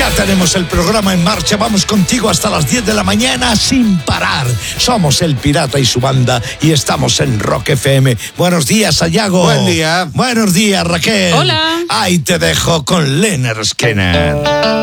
Ya tenemos el programa en marcha, vamos contigo hasta las 10 de la mañana sin parar. Somos El Pirata y su banda y estamos en Rock FM. Buenos días, Sayago. Buen día. Buenos días, Raquel. Hola. Ahí te dejo con Lynyrd Skynyrd.